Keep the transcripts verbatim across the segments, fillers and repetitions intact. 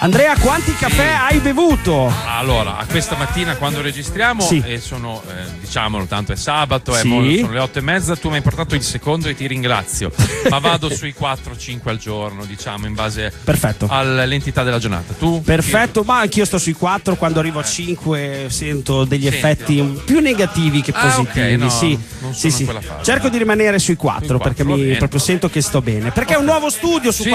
Andrea, quanti sì. caffè hai bevuto? Allora, questa mattina quando registriamo sì. e sono, eh, diciamolo, tanto è sabato, sì. è mo- sono le otto e mezza, tu mi hai portato il secondo e ti ringrazio, ma vado sui quattro cinque al giorno, diciamo, in base Perfetto. all'entità della giornata. Tu? Perfetto, ma anch'io sto sui quattro, quando arrivo a cinque sento degli Senti. effetti più negativi che ah, positivi. Okay, no, sì, non sì, sì. Fase, cerco no. di rimanere sui quattro perché mi bene. proprio sento che sto bene. Perché okay. un nuovo studio su sì.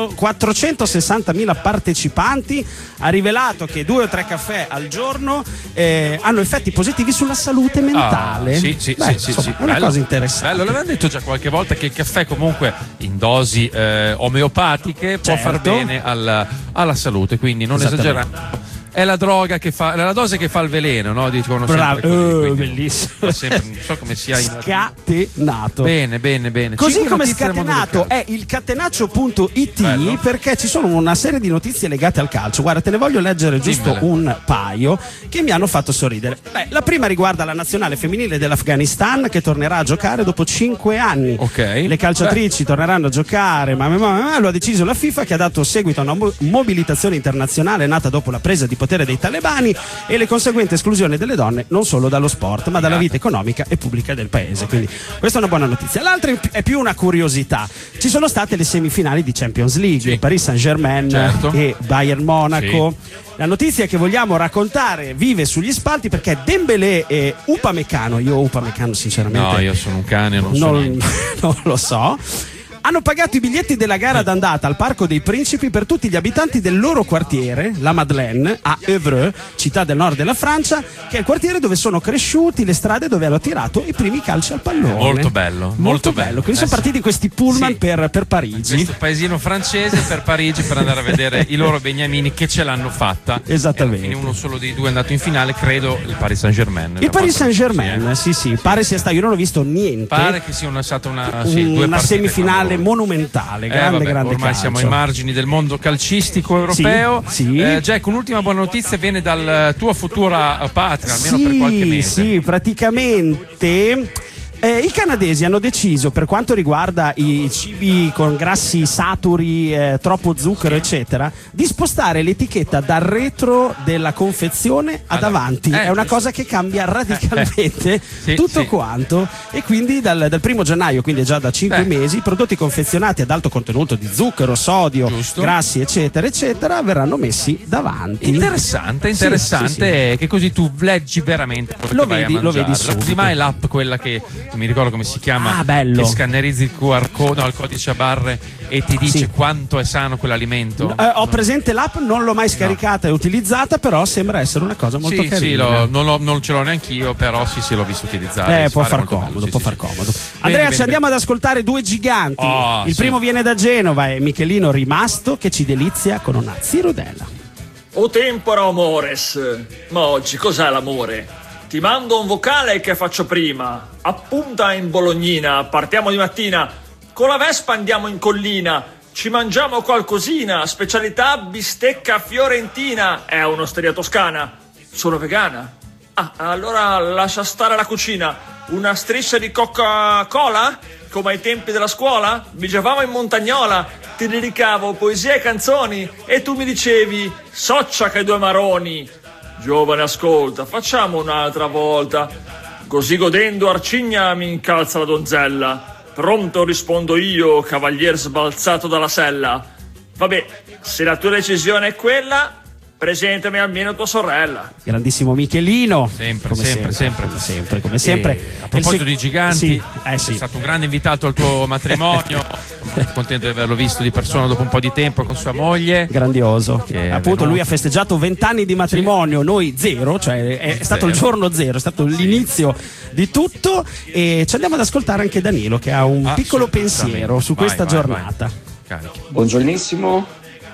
quattrocentosessantamila partecipanti ha rivelato che due o tre caffè al giorno eh, hanno effetti positivi sulla salute mentale. Ah, sì, sì, Beh, sì, insomma, sì, è una bello, cosa interessante. Bello, l'avevamo detto già qualche volta che il caffè comunque in dosi eh, omeopatiche può certo. far bene alla, alla salute, quindi non esagerare. È la droga che fa, è la dose che fa il veleno, no? Dicono Bravo, sempre così, uh, bellissimo. Sempre, non so come sia in... scatenato. Bene, bene, bene. Così Cinque come scatenato è il catenaccio punto it Bello. Perché ci sono una serie di notizie legate al calcio. Guarda, te ne voglio leggere giusto Dimmele. un paio che mi hanno fatto sorridere. Beh, la prima riguarda la nazionale femminile dell'Afghanistan che tornerà a giocare dopo cinque anni. Ok. Le calciatrici Beh. torneranno a giocare, ma, ma, ma, ma lo ha deciso la FIFA, che ha dato seguito a una mo- mobilitazione internazionale nata dopo la presa di potere dei talebani e le conseguenti esclusione delle donne non solo dallo sport ma dalla vita economica e pubblica del paese. Quindi questa è una buona notizia. L'altra è più una curiosità. Ci sono state le semifinali di Champions League, sì. Paris Saint-Germain certo. e Bayern Monaco. Sì. La notizia che vogliamo raccontare vive sugli spalti perché Dembélé e Upamecano, io Upamecano sinceramente no, io sono un cane, non, non, non lo so, hanno pagato i biglietti della gara d'andata al Parco dei Principi per tutti gli abitanti del loro quartiere, la Madeleine, a Évreux, città del nord della Francia, che è il quartiere dove sono cresciuti, le strade dove hanno tirato i primi calci al pallone. Molto bello, molto, molto bello. bello. Quindi eh, sono partiti questi pullman sì. per, per Parigi. Questo paesino francese per Parigi per andare a vedere i loro beniamini che ce l'hanno fatta. Esattamente. E uno solo dei due è andato in finale, credo, il Paris Saint-Germain. Il Paris Saint-Germain, sì, sì, pare sia stato, io non ho visto niente. Pare che sia una, stata una, sì, una due semifinale monumentale, grande, eh, vabbè, grande ormai calcio. siamo ai margini del mondo calcistico europeo. Sì, sì. Eh, Jack, un'ultima buona notizia viene dalla tua futura patria, almeno sì, per qualche mese. Sì, praticamente Eh, i canadesi hanno deciso, per quanto riguarda i cibi con grassi saturi, eh, troppo zucchero eccetera, di spostare l'etichetta dal retro della confezione ad avanti. Eh, è una cosa che cambia radicalmente eh, sì, tutto sì. quanto, e quindi dal, dal primo gennaio, quindi già da cinque eh. mesi, i prodotti confezionati ad alto contenuto di zucchero, sodio, Giusto. grassi eccetera eccetera verranno messi davanti. Interessante, interessante, sì, sì, sì. Che così tu leggi veramente quello lo che vai vedi, a lo vedi mangiare. subito. Prima è l'app quella che non mi ricordo come si chiama, ah, bello. che scannerizzi il Q R code, no, il codice a barre e ti dice sì. quanto è sano quell'alimento. Eh, ho presente l'app, non l'ho mai scaricata no. e utilizzata, però sembra essere una cosa molto sì, carina. Sì, lo, non, lo, non ce l'ho neanch'io, però sì, sì, l'ho visto utilizzare. Eh, può far comodo, comodo, sì, può sì, far sì. comodo. Bene, Andrea, bene, ci andiamo bene. ad ascoltare due giganti. Oh, il sì. primo viene da Genova, è Michelino Rimasto che ci delizia con una zirudella. O tempora o mores, ma oggi cos'è l'amore? Ti mando un vocale che faccio prima. Appunta in Bolognina, partiamo di mattina. Con la Vespa andiamo in collina. Ci mangiamo qualcosina, specialità bistecca fiorentina. È un'osteria toscana. Sono vegana. Ah, allora lascia stare la cucina. Una striscia di Coca-Cola? Come ai tempi della scuola? Viaggiavamo in montagnola. Ti dedicavo poesie e canzoni. E tu mi dicevi, soccia che due maroni. Giovane, ascolta, facciamo un'altra volta. Così godendo Arcigna mi incalza la donzella. Pronto rispondo io, cavalier sbalzato dalla sella. Vabbè, se la tua decisione è quella, presentami almeno tua sorella. Grandissimo Michelino. Sempre, come sempre, sempre. Come sempre, come sempre. E a proposito se... di giganti, sì. Eh, sì. sei stato un grande invitato al tuo matrimonio. Sono contento di averlo visto di persona dopo un po' di tempo con sua moglie. Grandioso. Che appunto venuto. lui ha festeggiato vent'anni di matrimonio, sì. Noi zero, cioè è, è stato il giorno zero, è stato sì. l'inizio di tutto, e ci andiamo ad ascoltare anche Danilo che ha un piccolo pensiero su vai, questa vai, giornata. Vai. Buongiornissimo.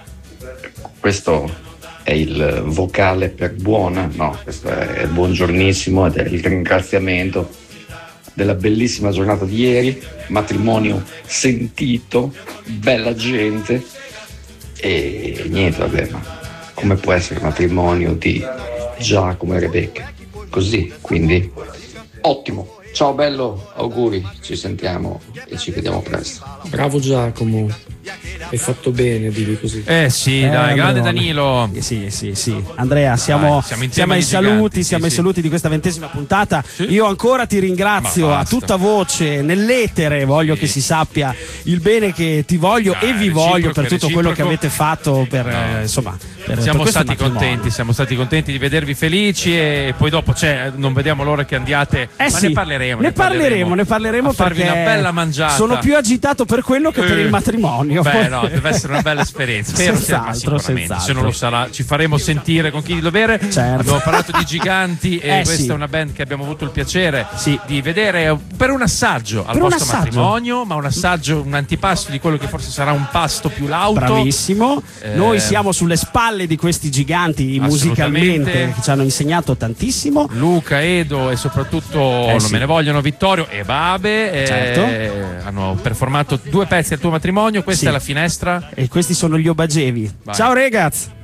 Questo è il vocale per buona, no, questo è il buongiornissimo ed è il ringraziamento della bellissima giornata di ieri, matrimonio sentito, bella gente e niente, vabbè, ma come può essere il matrimonio di Giacomo e Rebecca? Così, quindi ottimo. Ciao bello, auguri, ci sentiamo e ci vediamo presto. Bravo Giacomo, hai fatto bene a dire così. Eh sì, Eh, dai, grande Andreone. Danilo. Eh, Sì, sì, sì. Andrea, siamo, Dai, siamo in siamo tema ai di saluti, giganti, siamo sì, ai sì. saluti di questa ventesima puntata. Sì. Io ancora ti ringrazio Ma a basta. tutta voce, nell'etere, voglio Sì. che si sappia il bene che ti voglio Dai, e vi reciproco, voglio per tutto quello che reciproco. avete fatto per, No. eh, insomma, per, Siamo per questo stati matrimonio. contenti, siamo stati contenti di vedervi felici e poi dopo cioè, non vediamo l'ora che andiate. Eh ma sì, ne parleremo. ne parleremo, ne parleremo a farvi perché una bella mangiata. sono più agitato per quello che per Eh. il matrimonio. Beh, no, deve essere una bella esperienza. Spero sia, ma Senz'altro, sicuramente. Se senz'altro. non lo sarà, ci faremo sentire con chi di dovere. Certo. Abbiamo parlato di giganti e Eh, questa sì. è una band che abbiamo avuto il piacere Sì. di vedere per un assaggio al Per un vostro assaggio. matrimonio, ma un assaggio, un antipasto di quello che forse sarà un pasto più lauto. Bravissimo, Eh, noi siamo sulle spalle di questi giganti musicalmente Assolutamente. che ci hanno insegnato tantissimo. Luca, Edo e soprattutto Eh, non sì. me ne vogliono Vittorio e Babe eh, Certo. hanno performato due pezzi al tuo matrimonio. Questa Sì. è la finestra. E questi sono gli Obagevi. Vai. Ciao ragazzi!